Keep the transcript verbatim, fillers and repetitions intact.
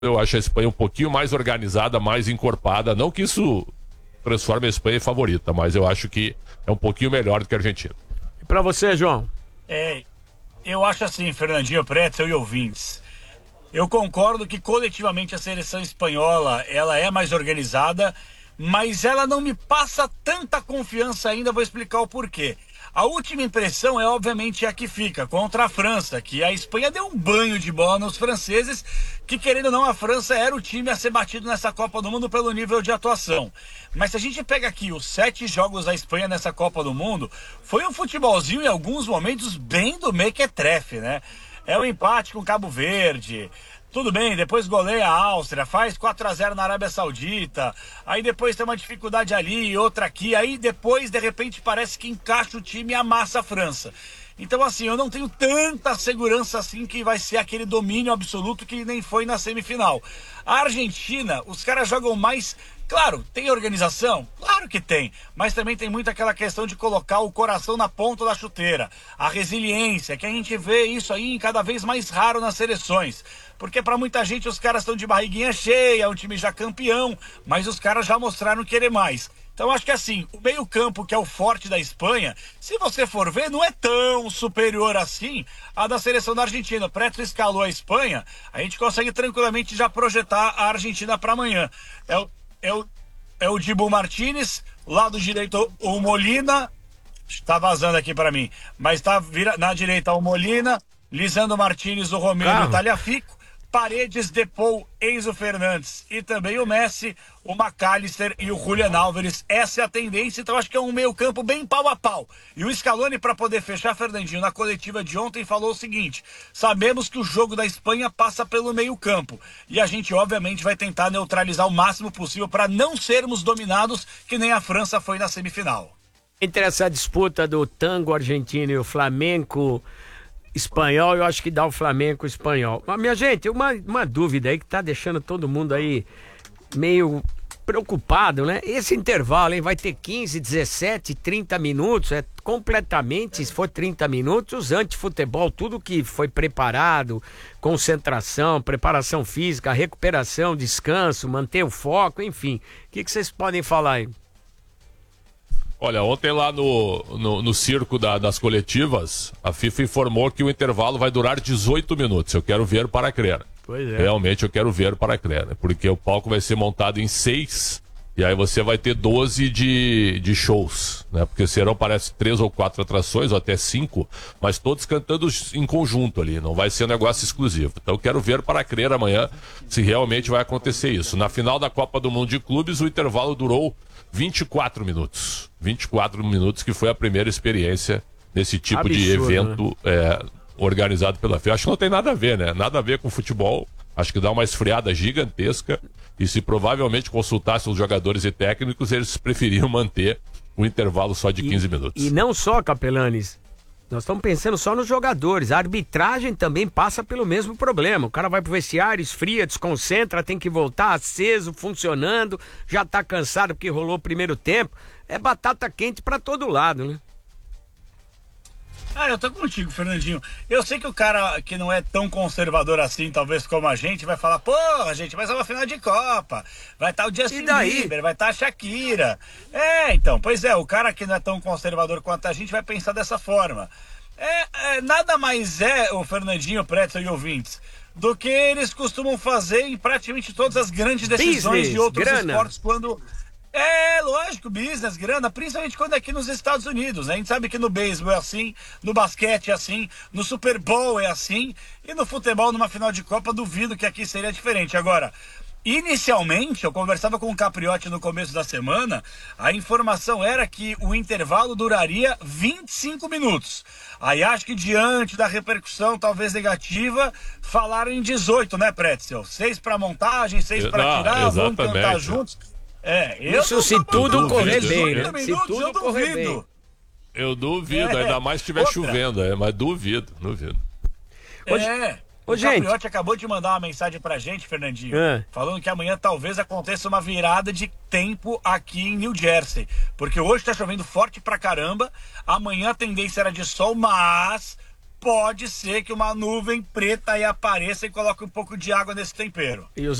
Eu acho a Espanha um pouquinho mais organizada, mais encorpada. Não que isso transforme a Espanha em favorita, mas eu acho que é um pouquinho melhor do que a Argentina. E pra você, João? É, eu acho assim, Fernandinho, Pretzel e ouvintes. Eu concordo que coletivamente a seleção espanhola, ela é mais organizada, mas ela não me passa tanta confiança ainda, vou explicar o porquê. A última impressão é obviamente a que fica contra a França, que a Espanha deu um banho de bola nos franceses, que querendo ou não a França era o time a ser batido nessa Copa do Mundo pelo nível de atuação. Mas se a gente pega aqui os sete jogos da Espanha nessa Copa do Mundo, foi um futebolzinho em alguns momentos bem do mequetrefe, né? É o empate com Cabo Verde. Tudo bem, depois goleia a Áustria, faz quatro a zero na Arábia Saudita, aí depois tem uma dificuldade ali, outra aqui, aí depois, de repente, parece que encaixa o time e amassa a França. Então, assim, eu não tenho tanta segurança assim que vai ser aquele domínio absoluto que nem foi na semifinal. A Argentina, os caras jogam mais... Claro, tem organização? Claro que tem, mas também tem muito aquela questão de colocar o coração na ponta da chuteira. A resiliência, que a gente vê isso aí cada vez mais raro nas seleções. Porque para muita gente os caras estão de barriguinha cheia, um time já campeão, mas os caras já mostraram querer mais. Então acho que assim, o meio campo, que é o forte da Espanha, se você for ver, não é tão superior assim à da seleção da Argentina. O Preto escalou a Espanha, a gente consegue tranquilamente já projetar a Argentina para amanhã. É o É o, é o Dibu Martínez, lado direito o Molina, está vazando aqui para mim, mas está vira, na direita o Molina, Lisandro Martínez, o Romero e o Tagliafico, Paredes, Depou, Enzo Fernandes e também o Messi, o McAllister e o Julián Álvares. Essa é a tendência, então acho que é um meio campo bem pau a pau. E o Scaloni, para poder fechar, Fernandinho, na coletiva de ontem falou o seguinte: sabemos que o jogo da Espanha passa pelo meio campo e a gente obviamente vai tentar neutralizar o máximo possível para não sermos dominados que nem a França foi na semifinal. Entre essa disputa do tango argentino e o Flamengo espanhol, eu acho que dá o Flamengo espanhol. Mas, minha gente, uma, uma dúvida aí que tá deixando todo mundo aí meio preocupado, né? Esse intervalo, hein? Vai ter quinze, dezessete, trinta minutos, é completamente, se for trinta minutos, anti-futebol, tudo que foi preparado, concentração, preparação física, recuperação, descanso, manter o foco, enfim. O que, que vocês podem falar aí? Olha, ontem lá no, no, no circo da, das coletivas, a FIFA informou que o intervalo vai durar dezoito minutos. Eu quero ver para crer. Pois é. Realmente eu quero ver para crer, né? Porque o palco vai ser montado em seis, e aí você vai ter doze de, de shows, né? Porque serão, parece, três ou quatro atrações, ou até cinco, mas todos cantando em conjunto ali, não vai ser um negócio exclusivo. Então eu quero ver para crer amanhã se realmente vai acontecer isso. Na final da Copa do Mundo de Clubes, o intervalo durou vinte e quatro minutos. vinte e quatro minutos, que foi a primeira experiência nesse tipo Absurdo, de evento, né? é, organizado pela FIFA. Acho que não tem nada a ver, né? Nada a ver com futebol. Acho que dá uma esfriada gigantesca. E se provavelmente consultasse os jogadores e técnicos, eles preferiam manter o intervalo só de quinze e, minutos. E não só, Capelanes. Nós estamos pensando só nos jogadores. A arbitragem também passa pelo mesmo problema. O cara vai pro vestiário, esfria, desconcentra, tem que voltar aceso, funcionando, já tá cansado porque rolou o primeiro tempo. É batata quente pra todo lado, né? Ah, eu tô contigo, Fernandinho. Eu sei que o cara que não é tão conservador assim, talvez como a gente, vai falar: porra, gente, mas é uma final de Copa. Vai estar tá o Justin Bieber, vai estar tá a Shakira. É, então, pois é, o cara que não é tão conservador quanto a gente vai pensar dessa forma. É, é nada mais é, o Fernandinho, Pretzel e ouvintes, do que eles costumam fazer em praticamente todas as grandes decisões Business, de outros grana. esportes quando... É, lógico, business, grana, principalmente quando é aqui nos Estados Unidos, né? A gente sabe que no beisebol é assim, no basquete é assim, no Super Bowl é assim, e no futebol, numa final de Copa, duvido que aqui seria diferente. Agora, inicialmente, eu conversava com o Capriotti no começo da semana, a informação era que o intervalo duraria vinte e cinco minutos. Aí acho que diante da repercussão, talvez negativa, falaram em dezoito, né, Pretzel? Seis para montagem, seis para tirar, vamos cantar juntos. É, eu Isso se tudo correr bem, né? Se tudo correr bem. Eu duvido, é. ainda mais se estiver chovendo, é, mas duvido, duvido. É, Ô, o gente. Capriotti acabou de mandar uma mensagem pra gente, Fernandinho, é. falando que amanhã talvez aconteça uma virada de tempo aqui em New Jersey, porque hoje tá chovendo forte pra caramba, amanhã a tendência era de sol, mas pode ser que uma nuvem preta aí apareça e coloque um pouco de água nesse tempero. E os